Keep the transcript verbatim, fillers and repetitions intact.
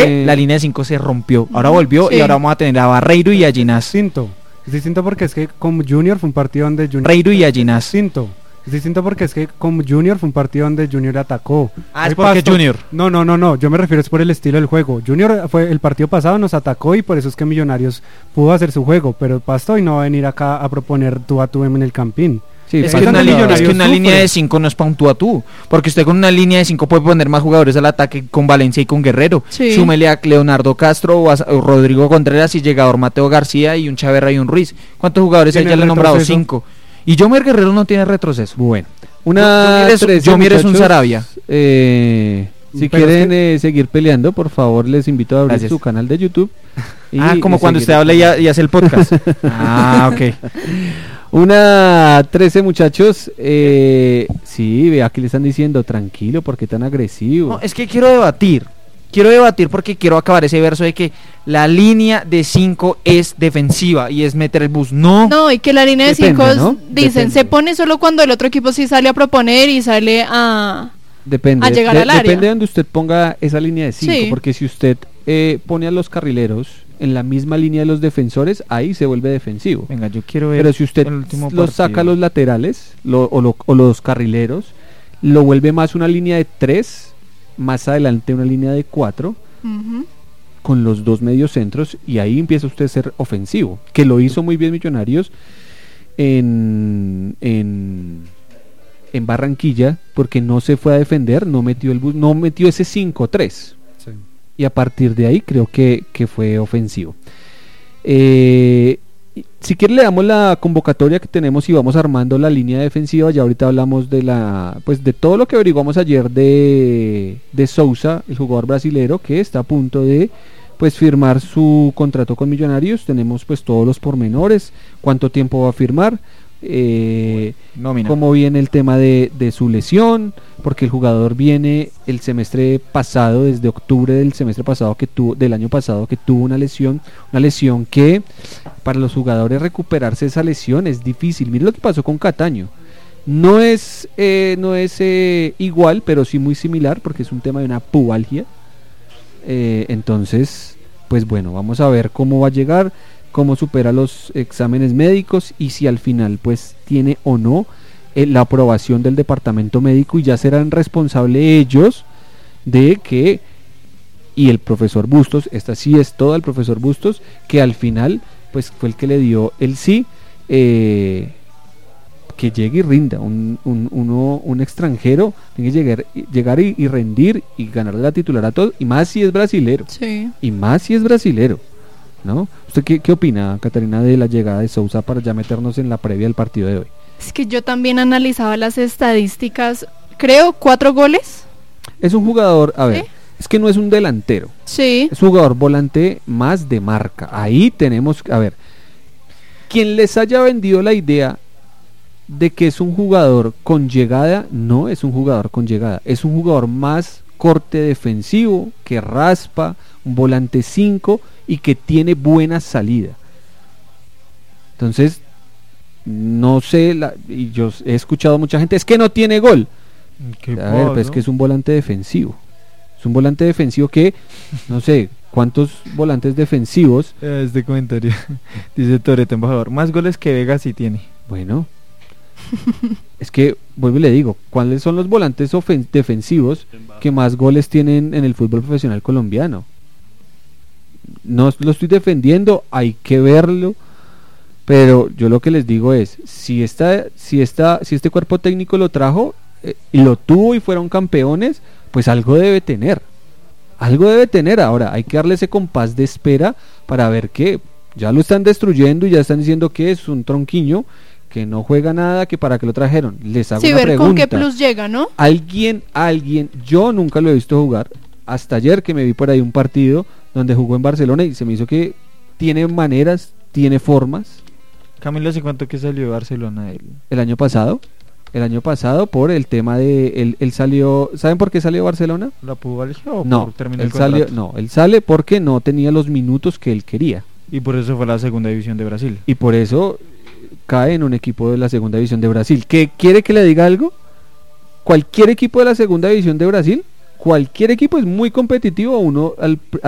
que la línea de cinco se rompió, ahora volvió sí. y ahora vamos a tener a Barreiro y a Ginás. Distinto, es distinto porque es que con Junior fue un partido donde Junior... Barreiro y a Ginás. Distinto. Es distinto porque es que con Junior fue un partido donde Junior atacó. Ah, es porque Pasto, Junior. No, no, no, no, yo me refiero es por el estilo del juego. Junior fue el partido pasado nos atacó y por eso es que Millonarios pudo hacer su juego, pero Pasto hoy no va a venir acá a proponer tú a tú en el Campín. Sí, es, que una, es que una línea de cinco no es para un tú a tú, porque usted con una línea de cinco puede poner más jugadores al ataque con Valencia y con Guerrero. Sí. Súmele a Leonardo Castro o a Rodrigo Contreras y llegador Mateo García y un Chaverra y un Ruiz. ¿Cuántos jugadores hay? Ya le he nombrado cinco. Y Yomer Guerrero no tiene retroceso. Bueno, una Yomer es un Sarabia. Eh, si Pero quieren es que... eh, seguir peleando, por favor les invito a abrir Gracias. su canal de YouTube. Y, ah, como y cuando usted habla y, y hace el podcast. Ah, ok. Una trece muchachos, eh, sí, vea que le están diciendo, tranquilo, ¿por qué tan agresivo? No, es que quiero debatir. Quiero debatir porque quiero acabar ese verso de que la línea de cinco es defensiva y es meter el bus. No. No, y que la línea de cinco, ¿no? Dicen, Depende. se pone solo cuando el otro equipo sí sale a proponer y sale a, Depende. a llegar de, al área. Depende de donde usted ponga esa línea de cinco, sí. porque si usted eh, pone a los carrileros en la misma línea de los defensores, ahí se vuelve defensivo. Venga, yo quiero ver. Pero si usted los saca a los laterales lo, o, lo, o los carrileros, lo vuelve más una línea de tres, más adelante una línea de cuatro, uh-huh. con los dos mediocentros, y ahí empieza usted a ser ofensivo, que lo hizo muy bien Millonarios en, en, en Barranquilla, porque no se fue a defender, no metió el bus, no metió ese cinco tres, sí. y a partir de ahí creo que, que fue ofensivo. Eh, si quiere le damos la convocatoria que tenemos y vamos armando la línea defensiva. Ya ahorita hablamos de la, pues de todo lo que averiguamos ayer de, de Sousa, el jugador brasilero que está a punto de pues firmar su contrato con Millonarios. Tenemos pues todos los pormenores, cuánto tiempo va a firmar, eh, cómo viene el tema de, de su lesión, porque el jugador viene el semestre pasado, desde octubre del semestre pasado que tuvo, del año pasado que tuvo una lesión, una lesión que para los jugadores recuperarse esa lesión es difícil. Mire lo que pasó con Cataño. No es, eh, no es eh, igual, pero sí muy similar, porque es un tema de una pubalgia. Eh, entonces, pues bueno, vamos a ver cómo va a llegar, cómo supera los exámenes médicos y si al final pues tiene o no eh, la aprobación del departamento médico, y ya serán responsables ellos de que, y el profesor Bustos, esta sí es toda el profesor Bustos, que al final pues fue el que le dio el sí, eh, que llegue y rinda. Un, un, uno, un extranjero tiene que llegar, llegar y, y rendir y ganarle la titular a todos, y más si es brasilero, sí. y más si es brasilero, ¿no? ¿Usted qué, qué opina, Catarina, de la llegada de Sousa, para ya meternos en la previa del partido de hoy? Es que yo también analizaba las estadísticas, creo cuatro goles. Es un jugador, a ver, ¿sí? Es que no es un delantero, sí. es un jugador volante más de marca. Ahí tenemos, a ver, quien les haya vendido la idea de que es un jugador con llegada, no es un jugador con llegada, es un jugador más corte defensivo, que raspa, un volante cinco y que tiene buena salida. Entonces, no sé, la, y yo he escuchado a mucha gente, es que no tiene gol. A ver, pues que es un volante defensivo. Es un volante defensivo que, no sé, ¿cuántos volantes defensivos? Este comentario, dice Toreto, embajador, más goles que Vega sí tiene. Bueno, es que, vuelvo y le digo, ¿cuáles son los volantes ofen- defensivos que más goles tienen en el fútbol profesional colombiano? No lo estoy defendiendo, hay que verlo, pero yo lo que les digo es, si esta, si esta, si este cuerpo técnico lo trajo eh, y lo tuvo y fueron campeones, pues algo debe tener, algo debe tener. Ahora hay que darle ese compás de espera para ver que ya lo están destruyendo y ya están diciendo que es un tronquiño, que no juega nada, que para qué lo trajeron. Les hago sí, una ver pregunta. con qué plus llega, ¿no? Alguien, alguien, yo nunca lo he visto jugar, hasta ayer que me vi por ahí un partido donde jugó en Barcelona y se me hizo que tiene maneras, tiene formas. Camilo, ¿hace cuánto que salió de Barcelona él? El año pasado, el año pasado por el tema de, él, él salió, ¿saben por qué salió de Barcelona? ¿La pubalgia o no, por terminar él el contrato? Salió, no, él sale porque no tenía los minutos que él quería. Y por eso fue a la segunda división de Brasil. Y por eso cae en un equipo de la segunda división de Brasil. ¿Qué quiere que le diga algo? Cualquier equipo de la segunda división de Brasil, cualquier equipo es muy competitivo. Uno al,